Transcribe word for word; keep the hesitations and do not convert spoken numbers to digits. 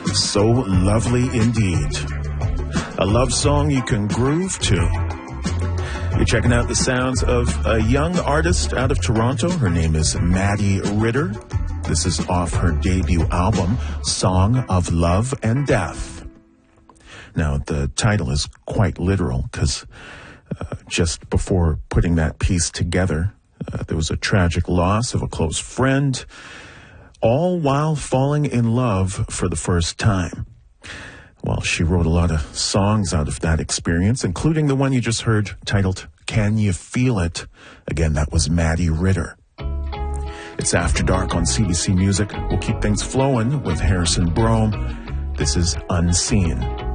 So lovely indeed. A love song you can groove to. You're checking out the sounds of a young artist out of Toronto. Her name is Maddie Ritter. This is off her debut album, Song of Love and Death. Now, the title is quite literal because uh, just before putting that piece together, uh, there was a tragic loss of a close friend, all while falling in love for the first time. Well, she wrote a lot of songs out of that experience, including the one you just heard titled Can You Feel It? Again, that was Maddie Ritter. It's After Dark on C B C Music. We'll keep things flowing with Harrison Brome. This is Unseen.